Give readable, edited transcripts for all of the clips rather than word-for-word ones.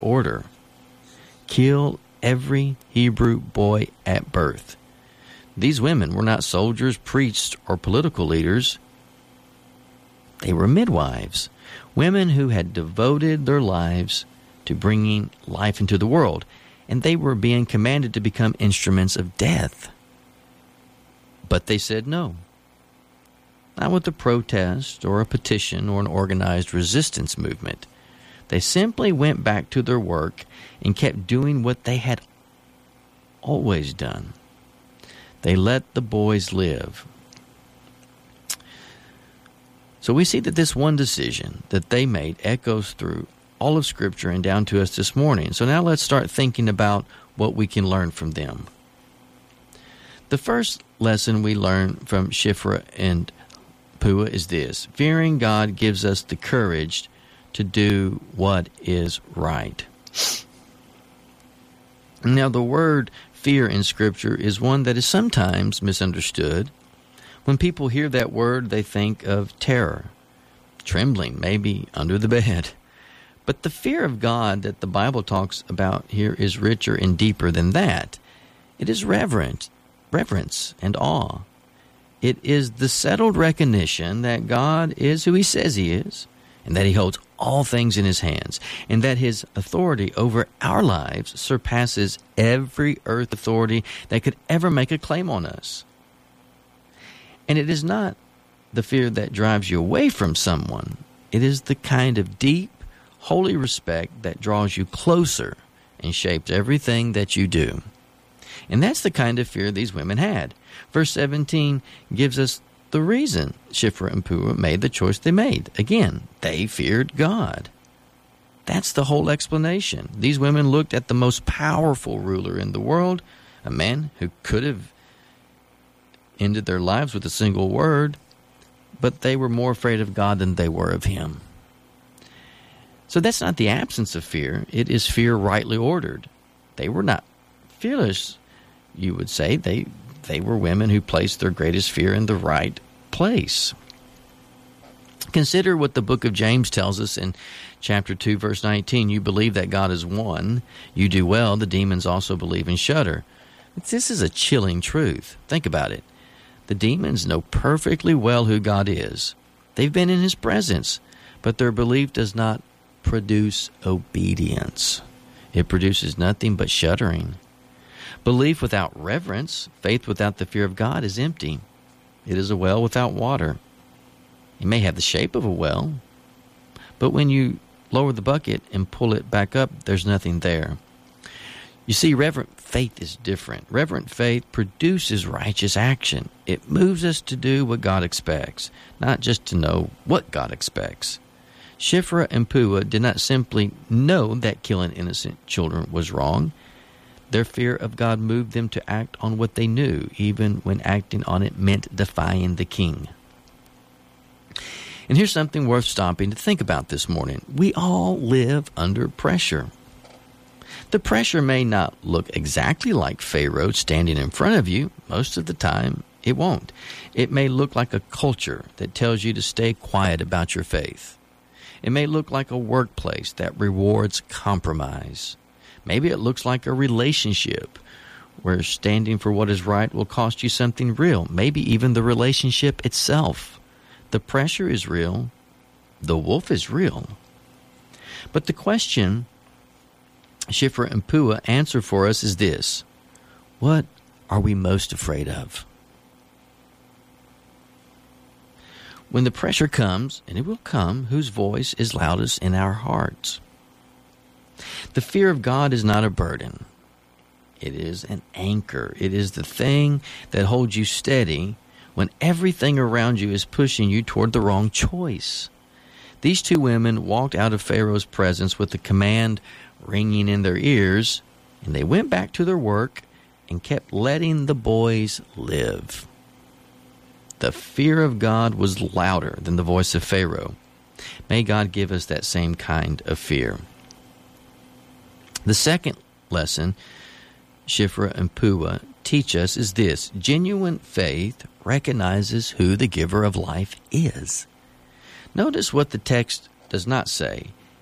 order. Kill every Hebrew boy at birth. These women were not soldiers, priests, or political leaders. They were midwives, women who had devoted their lives to bringing life into the world, and they were being commanded to become instruments of death. But they said no. Not with a protest or a petition or an organized resistance movement. They simply went back to their work and kept doing what they had always done. They let the boys live. So we see that this one decision that they made echoes through all of Scripture and down to us this morning. So now let's start thinking about what we can learn from them. The first lesson we learn from Shiphrah and Puah is this: fearing God gives us the courage to do what is right. Now, the word fear in Scripture is one that is sometimes misunderstood. When people hear that word, they think of terror, trembling, maybe under the bed. But the fear of God that the Bible talks about here is richer and deeper than that. It is reverence and awe. It is the settled recognition that God is who He says He is, and that He holds all things in His hands, and that His authority over our lives surpasses every earth authority that could ever make a claim on us. And it is not the fear that drives you away from someone. It is the kind of deep, holy respect that draws you closer and shapes everything that you do. And that's the kind of fear these women had. Verse 17 gives us the reason Shiphrah and Puah made the choice they made. Again, they feared God. That's the whole explanation. These women looked at the most powerful ruler in the world, a man who could have ended their lives with a single word, but they were more afraid of God than they were of Him. So that's not the absence of fear. It is fear rightly ordered. They were not fearless, you would say. They were women who placed their greatest fear in the right place. Consider what the book of James tells us in chapter 2, verse 19. You believe that God is one. You do well. The demons also believe and shudder. This is a chilling truth. Think about it. The demons know perfectly well who God is. They've been in His presence, but their belief does not produce obedience. It produces nothing but shuddering. Belief without reverence, faith without the fear of God, is empty. It is a well without water. It may have the shape of a well, but when you lower the bucket and pull it back up, there's nothing there. You see, reverent faith is different. Reverent faith produces righteous action. It moves us to do what God expects, not just to know what God expects. Shiphrah and Puah did not simply know that killing innocent children was wrong. Their fear of God moved them to act on what they knew, even when acting on it meant defying the king. And here's something worth stopping to think about this morning. We all live under pressure. The pressure may not look exactly like Pharaoh standing in front of you. Most of the time, it won't. It may look like a culture that tells you to stay quiet about your faith. It may look like a workplace that rewards compromise. Maybe it looks like a relationship where standing for what is right will cost you something real, maybe even the relationship itself. The pressure is real. The wolf is real. But the question Shiphrah and Puah answer for us is this: what are we most afraid of? When the pressure comes, and it will come, whose voice is loudest in our hearts? The fear of God is not a burden. It is an anchor. It is the thing that holds you steady when everything around you is pushing you toward the wrong choice. These two women walked out of Pharaoh's presence with the command ringing in their ears, and they went back to their work and kept letting the boys live. The fear of God was louder than the voice of Pharaoh. May God give us that same kind of fear. The second lesson Shiphrah and Puah teach us is this: genuine faith recognizes who the giver of life is. Notice what the text does not say.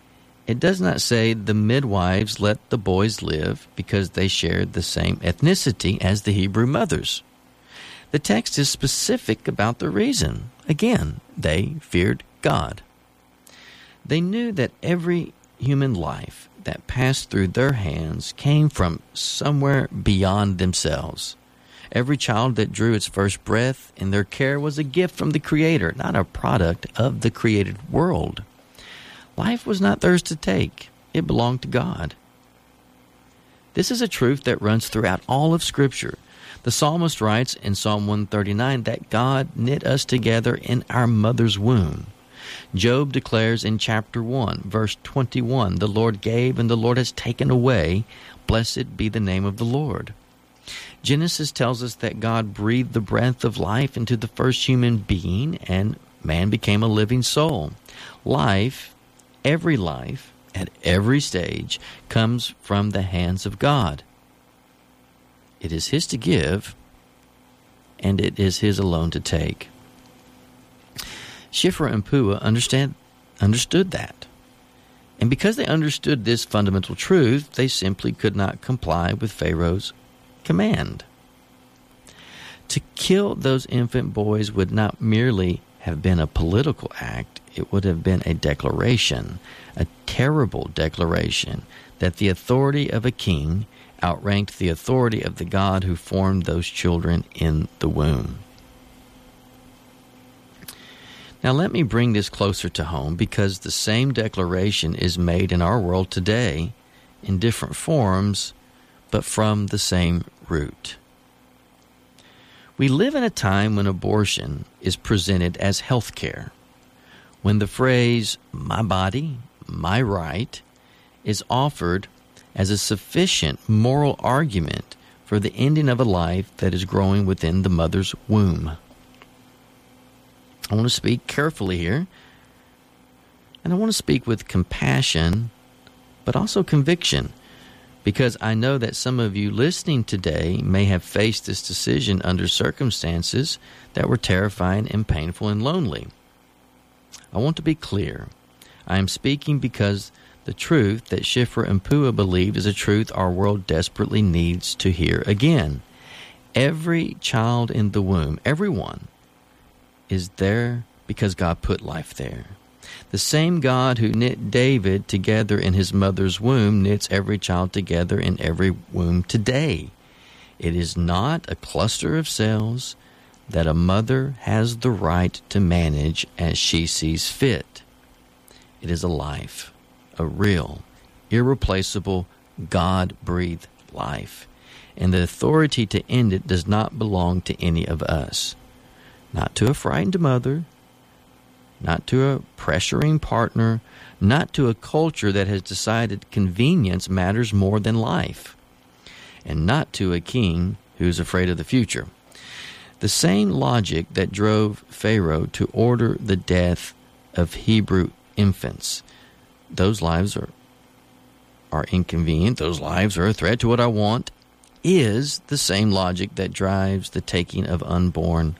It does not say the midwives let the boys live because they shared the same ethnicity as the Hebrew mothers. The text is specific about the reason. Again, they feared God. They knew that every human life that passed through their hands came from somewhere beyond themselves. Every child that drew its first breath in their care was a gift from the Creator, not a product of the created world. Life was not theirs to take. It belonged to God. This is a truth that runs throughout all of Scripture. The psalmist writes in Psalm 139 that God knit us together in our mother's womb. Job declares in chapter 1, verse 21, the Lord gave and the Lord has taken away. Blessed be the name of the Lord. Genesis tells us that God breathed the breath of life into the first human being, and man became a living soul. Life, at every stage, comes from the hands of God. It is His to give, and it is His alone to take. Shiphrah and Puah understood that. And because they understood this fundamental truth, they simply could not comply with Pharaoh's command. To kill those infant boys would not merely have been a political act, it would have been a declaration, a terrible declaration, that the authority of a king outranked the authority of the God who formed those children in the womb. Now let me bring this closer to home, because the same declaration is made in our world today in different forms, but from the same root. We live in a time when abortion is presented as health care, when the phrase, "my body, my right," is offered as a sufficient moral argument for the ending of a life that is growing within the mother's womb. I want to speak carefully here, and I want to speak with compassion, but also conviction, because I know that some of you listening today may have faced this decision under circumstances that were terrifying and painful and lonely. I want to be clear. I am speaking because the truth that Shiphrah and Puah believed is a truth our world desperately needs to hear again. Every child in the womb, everyone, is there because God put life there. The same God who knit David together in his mother's womb knits every child together in every womb today. It is not a cluster of cells that a mother has the right to manage as she sees fit. It is a life, a real, irreplaceable, God-breathed life. And the authority to end it does not belong to any of us. Not to a frightened mother, not to a pressuring partner, not to a culture that has decided convenience matters more than life, and not to a king who's afraid of the future. The same logic that drove Pharaoh to order the death of Hebrew infants. Those lives are inconvenient, those lives are a threat to what I want, is the same logic that drives the taking of unborn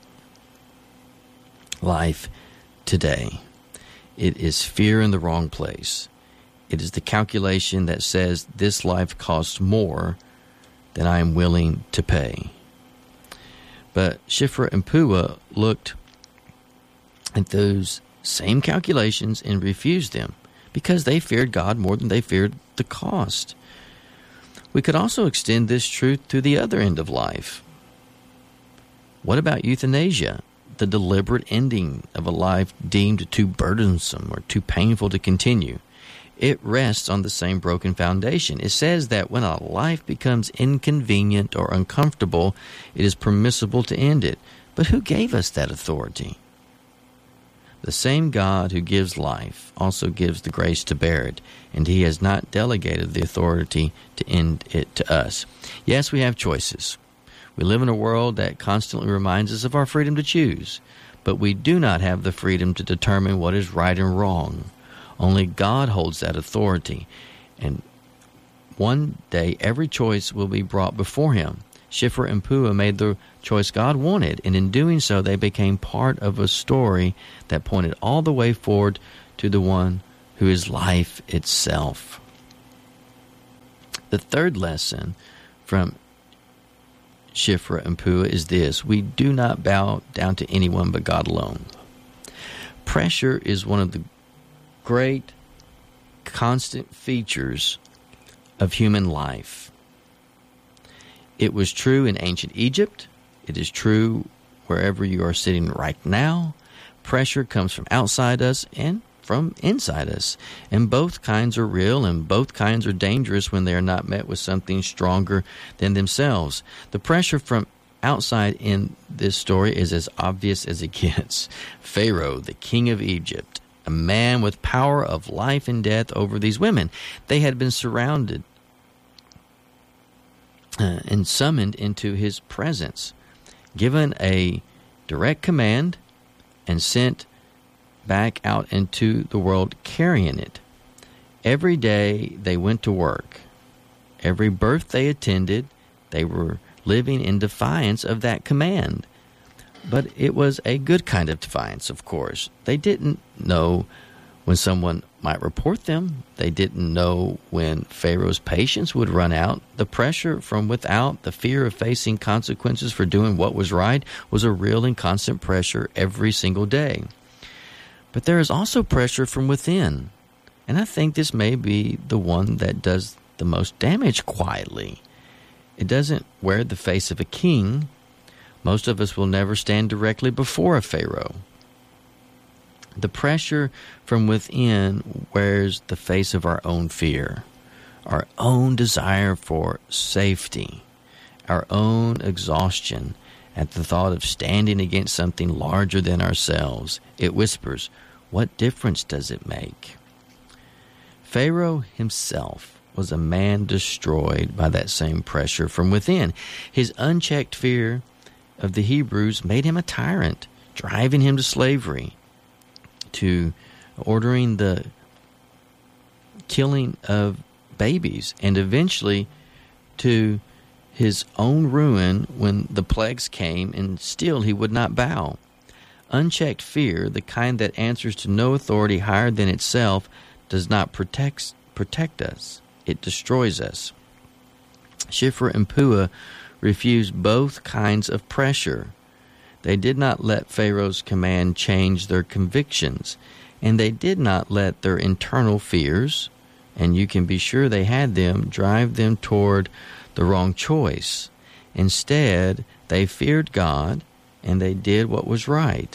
life today. It is fear in the wrong place. It is the calculation that says this life costs more than I am willing to pay. But Shiphrah and Puah looked at those same calculations and refused them because they feared God more than they feared the cost. We could also extend this truth to the other end of life. What about euthanasia? The deliberate ending of a life deemed too burdensome or too painful to continue. It rests on the same broken foundation. It says that when a life becomes inconvenient or uncomfortable, it is permissible to end it. But who gave us that authority? The same God who gives life also gives the grace to bear it, and He has not delegated the authority to end it to us. Yes, we have choices. We live in a world that constantly reminds us of our freedom to choose, but we do not have the freedom to determine what is right and wrong. Only God holds that authority, and one day every choice will be brought before Him. Shiphrah and Puah made the choice God wanted, and in doing so they became part of a story that pointed all the way forward to the one who is life itself. The third lesson from Shiphrah and Puah is this: we do not bow down to anyone but God alone. Pressure is one of the great constant features of human life. It was true in ancient Egypt. It is true wherever you are sitting right now. Pressure comes from outside us and from inside us. And both kinds are real, and both kinds are dangerous when they are not met with something stronger than themselves. The pressure from outside in this story is as obvious as it gets. Pharaoh, the king of Egypt, a man with power of life and death over these women. They had been surrounded and summoned into his presence, given a direct command, and sent back out into the world carrying it. Every day they went to work. Every birth they attended, they were living in defiance of that command. But it was a good kind of defiance, of course. They didn't know when someone might report them. They didn't know when Pharaoh's patience would run out. The pressure from without, the fear of facing consequences for doing what was right, was a real and constant pressure every single day. But there is also pressure from within. And I think this may be the one that does the most damage quietly. It doesn't wear the face of a king. Most of us will never stand directly before a Pharaoh. The pressure from within wears the face of our own fear, our own desire for safety, our own exhaustion at the thought of standing against something larger than ourselves. It whispers, "What difference does it make?" Pharaoh himself was a man destroyed by that same pressure from within. His unchecked fear of the Hebrews made him a tyrant, driving him to slavery, to ordering the killing of babies, and eventually to his own ruin when the plagues came, and still he would not bow. Unchecked fear, the kind that answers to no authority higher than itself, does not protect us. It destroys us. Shiphrah and Puah refused both kinds of pressure. They did not let Pharaoh's command change their convictions, and they did not let their internal fears, and you can be sure they had them, drive them toward the wrong choice. Instead, they feared God, and they did what was right.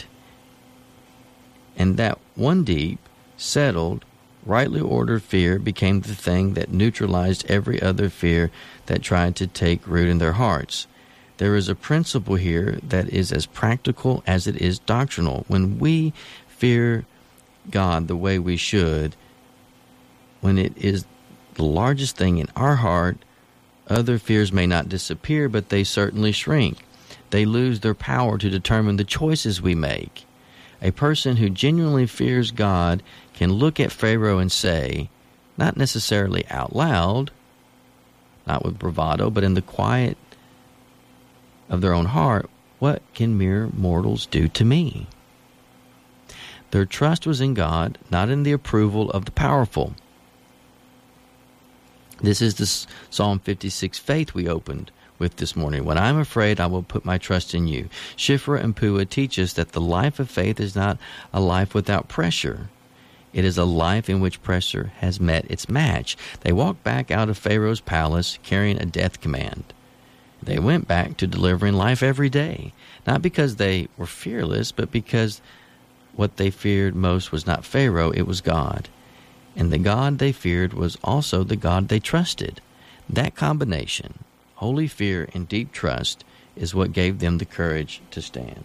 And that one deep, settled, rightly ordered fear became the thing that neutralized every other fear that tried to take root in their hearts. There is a principle here that is as practical as it is doctrinal. When we fear God the way we should, when it is the largest thing in our heart, other fears may not disappear, but they certainly shrink. They lose their power to determine the choices we make. A person who genuinely fears God can look at Pharaoh and say, not necessarily out loud, not with bravado, but in the quiet of their own heart, "What can mere mortals do to me?" Their trust was in God, not in the approval of the powerful. This is the Psalm 56 faith we opened with this morning. "When I'm afraid, I will put my trust in you." Shiphrah and Puah teach us that the life of faith is not a life without pressure. It is a life in which pressure has met its match. They walked back out of Pharaoh's palace carrying a death command. They went back to delivering life every day, not because they were fearless, but because what they feared most was not Pharaoh, it was God. And the God they feared was also the God they trusted. That combination, holy fear and deep trust, is what gave them the courage to stand.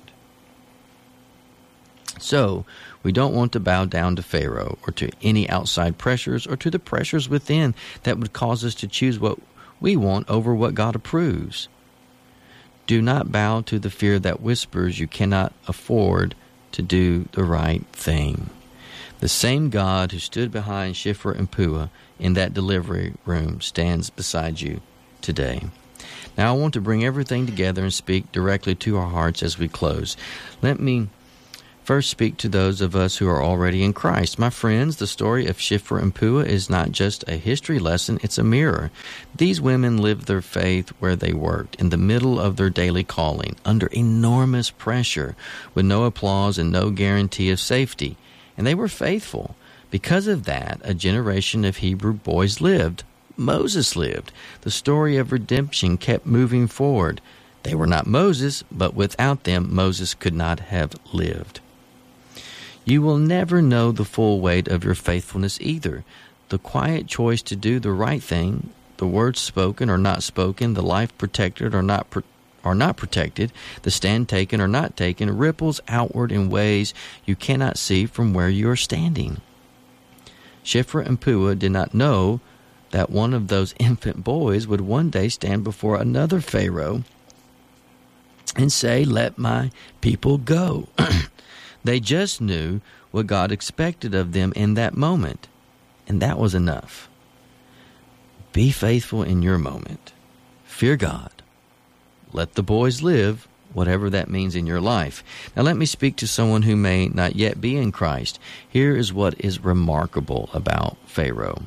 So, we don't want to bow down to Pharaoh or to any outside pressures or to the pressures within that would cause us to choose what we want over what God approves. Do not bow to the fear that whispers you cannot afford to do the right thing. The same God who stood behind Shiphrah and Puah in that delivery room stands beside you today. Now I want to bring everything together and speak directly to our hearts as we close. Let me First, speak to those of us who are already in Christ. My friends, the story of Shiphrah and Puah is not just a history lesson, it's a mirror. These women lived their faith where they worked, in the middle of their daily calling, under enormous pressure, with no applause and no guarantee of safety. And they were faithful. Because of that, a generation of Hebrew boys lived. Moses lived. The story of redemption kept moving forward. They were not Moses, but without them, Moses could not have lived. You will never know the full weight of your faithfulness either. The quiet choice to do the right thing, the words spoken or not spoken, the life protected or not protected, the stand taken or not taken, ripples outward in ways you cannot see from where you are standing. Shiphrah and Puah did not know that one of those infant boys would one day stand before another Pharaoh and say, "Let my people go." They just knew what God expected of them in that moment, and that was enough. Be faithful in your moment. Fear God. Let the boys live, whatever that means in your life. Now let me speak to someone who may not yet be in Christ. Here is what is remarkable about Pharaoh.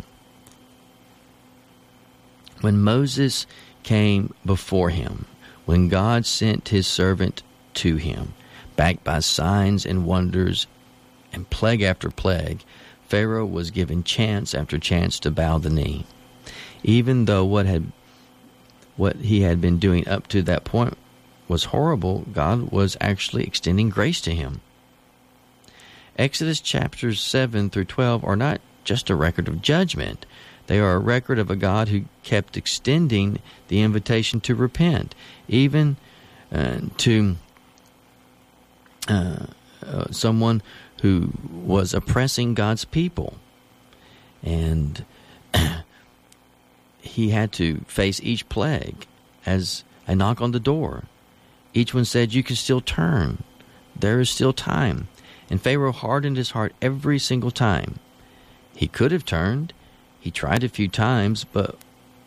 When Moses came before him, when God sent his servant to him, backed by signs and wonders and plague after plague, Pharaoh was given chance after chance to bow the knee. Even though what he had been doing up to that point was horrible, God was actually extending grace to him. Exodus chapters 7 through 12 are not just a record of judgment. They are a record of a God who kept extending the invitation to repent, even to someone who was oppressing God's people. And he had to face each plague as a knock on the door. Each one said, "You can still turn. There is still time." And Pharaoh hardened his heart every single time. He could have turned. He tried a few times, but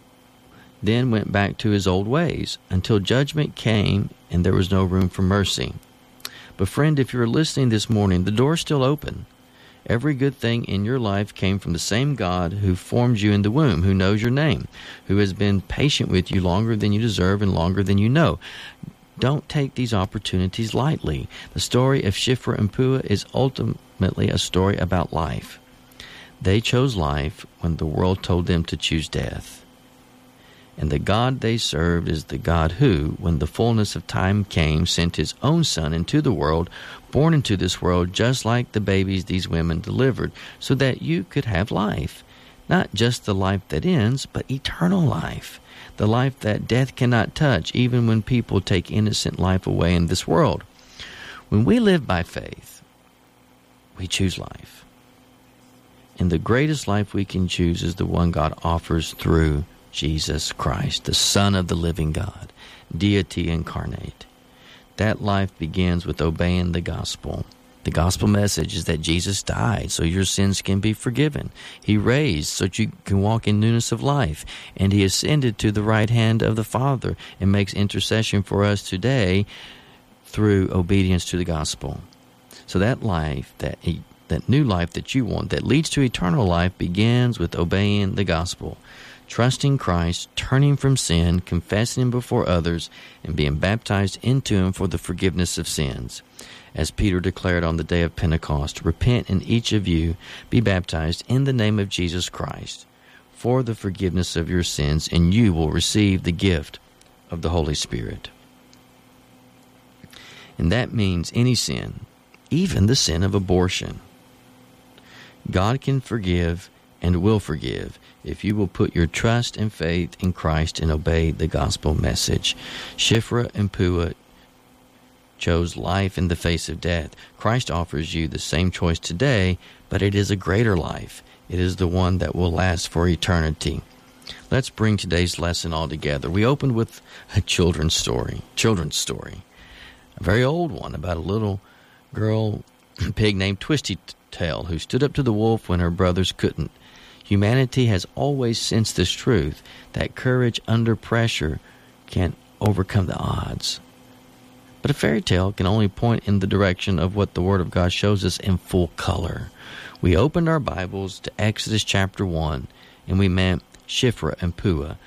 then went back to his old ways until judgment came and there was no room for mercy. But friend, if you're listening this morning, the door's still open. Every good thing in your life came from the same God who formed you in the womb, who knows your name, who has been patient with you longer than you deserve and longer than you know. Don't take these opportunities lightly. The story of Shiphrah and Puah is ultimately a story about life. They chose life when the world told them to choose death. And the God they served is the God who, when the fullness of time came, sent his own Son into the world, born into this world just like the babies these women delivered, so that you could have life. Not just the life that ends, but eternal life. The life that death cannot touch, even when people take innocent life away in this world. When we live by faith, we choose life. And the greatest life we can choose is the one God offers through Jesus Christ, the Son of the living God, deity incarnate. That life begins with obeying the gospel. The gospel message is that Jesus died so your sins can be forgiven. He raised so that you can walk in newness of life. And he ascended to the right hand of the Father and makes intercession for us today through obedience to the gospel. So that life, that new life that you want, that leads to eternal life, begins with obeying the gospel. Trusting Christ, turning from sin, confessing him before others, and being baptized into him for the forgiveness of sins. As Peter declared on the day of Pentecost, "Repent, and each of you be baptized in the name of Jesus Christ for the forgiveness of your sins, and you will receive the gift of the Holy Spirit." And that means any sin, even the sin of abortion. God can forgive and will forgive if you will put your trust and faith in Christ and obey the gospel message. Shiphrah and Puah chose life in the face of death. Christ offers you the same choice today, but it is a greater life. It is the one that will last for eternity. Let's bring today's lesson all together. We opened with a children's story, a very old one about a little girl pig named Twisty Tail who stood up to the wolf when her brothers couldn't. Humanity has always sensed this truth, that courage under pressure can overcome the odds. But a fairy tale can only point in the direction of what the Word of God shows us in full color. We opened our Bibles to Exodus chapter 1, and we met Shiphrah and Puah,